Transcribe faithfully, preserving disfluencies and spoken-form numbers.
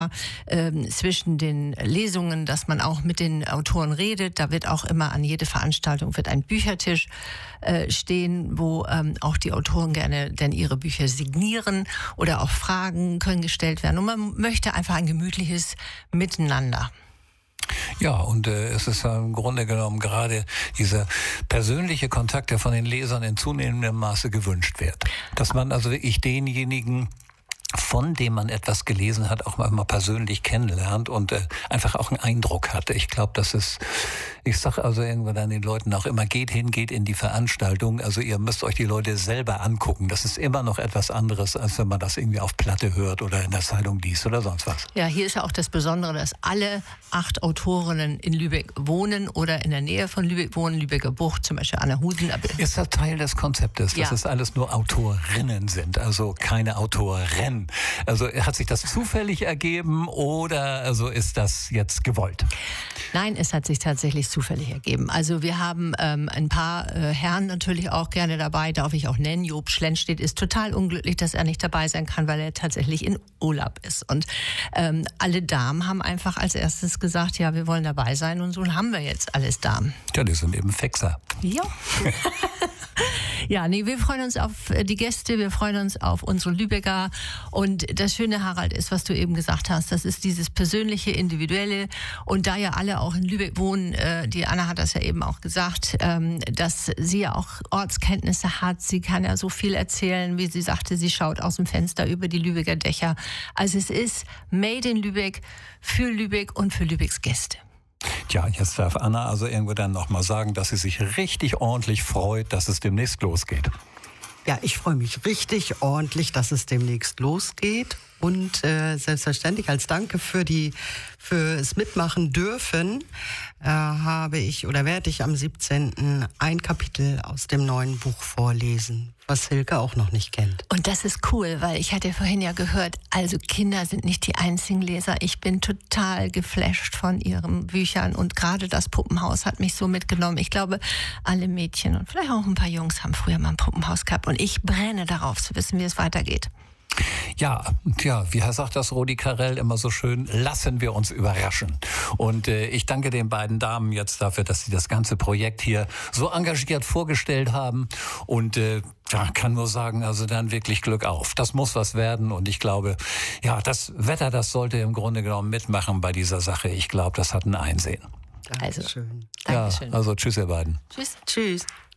ähm, zwischen den Lesungen, dass man auch mit den Autoren redet. Da wird auch immer an jede Veranstaltung wird ein Büchertisch äh, stehen, wo ähm, auch die Autoren gerne denn ihre Bücher signieren oder auch Fragen können gestellt werden. Und man möchte einfach ein gemütliches Miteinander. Ja, und äh, es ist ja im Grunde genommen gerade dieser persönliche Kontakt, der von den Lesern in zunehmendem Maße gewünscht wird. Dass man also wirklich denjenigen, von dem man etwas gelesen hat, auch mal persönlich kennenlernt und äh, einfach auch einen Eindruck hatte. Ich glaube, das ist, ich sage also irgendwann dann den Leuten auch immer, geht hin, geht in die Veranstaltung. Also ihr müsst euch die Leute selber angucken. Das ist immer noch etwas anderes, als wenn man das irgendwie auf Platte hört oder in der Zeitung liest oder sonst was. Ja, hier ist ja auch das Besondere, dass alle acht Autorinnen in Lübeck wohnen oder in der Nähe von Lübeck wohnen. Lübecker Bucht, zum Beispiel Anna Husen. Ist das Teil des Konzeptes, ja. dass es alles nur Autorinnen sind, also keine Autoren? Also hat sich das zufällig ergeben oder also ist das jetzt gewollt? Nein, es hat sich tatsächlich zufällig ergeben. Also wir haben ähm, ein paar äh, Herren natürlich auch gerne dabei, darf ich auch nennen. Job Schlenstedt ist total unglücklich, dass er nicht dabei sein kann, weil er tatsächlich in Urlaub ist. Und ähm, alle Damen haben einfach als erstes gesagt, ja, wir wollen dabei sein und so haben wir jetzt alles Damen. Ja, die sind eben Fexer. Ja. Ja, nee, wir freuen uns auf die Gäste, wir freuen uns auf unsere Lübecker. Und das Schöne, Harald, ist, was du eben gesagt hast, das ist dieses persönliche, individuelle. Und da ja alle auch in Lübeck wohnen, äh, die Anna hat das ja eben auch gesagt, ähm, dass sie ja auch Ortskenntnisse hat. Sie kann ja so viel erzählen, wie sie sagte, sie schaut aus dem Fenster über die Lübecker Dächer. Also es ist made in Lübeck, für Lübeck und für Lübecks Gäste. Tja, jetzt darf Anna also irgendwo dann nochmal sagen, dass sie sich richtig ordentlich freut, dass es demnächst losgeht. Ja, ich freue mich richtig ordentlich, dass es demnächst losgeht. Und äh, selbstverständlich als Danke für die fürs Mitmachen dürfen äh, habe ich oder werde ich am siebzehnten ein Kapitel aus dem neuen Buch vorlesen, was Silke auch noch nicht kennt. Und das ist cool, weil ich hatte vorhin ja gehört, also Kinder sind nicht die einzigen Leser. Ich bin total geflasht von ihren Büchern und gerade das Puppenhaus hat mich so mitgenommen. Ich glaube, alle Mädchen und vielleicht auch ein paar Jungs haben früher mal ein Puppenhaus gehabt und ich brenne darauf zu wissen, wie es weitergeht. Ja, tja, wie sagt das Rudi Carrell immer so schön, lassen wir uns überraschen. Und äh, ich danke den beiden Damen jetzt dafür, dass sie das ganze Projekt hier so engagiert vorgestellt haben. Und äh, ja, kann nur sagen, also dann wirklich Glück auf. Das muss was werden und ich glaube, ja, das Wetter, das sollte im Grunde genommen mitmachen bei dieser Sache. Ich glaube, das hat ein Einsehen. Dankeschön. Also, Dankeschön. Ja, also tschüss ihr beiden. Tschüss. Tschüss.